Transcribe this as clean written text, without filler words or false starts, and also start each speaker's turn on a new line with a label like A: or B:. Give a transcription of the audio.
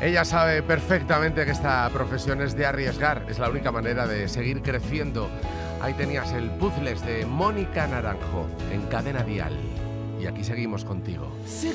A: Ella sabe perfectamente que esta profesión es de arriesgar, es la única manera de seguir creciendo. Ahí tenías el Puzzles de Mónica Naranjo en Cadena Dial. Y aquí seguimos contigo.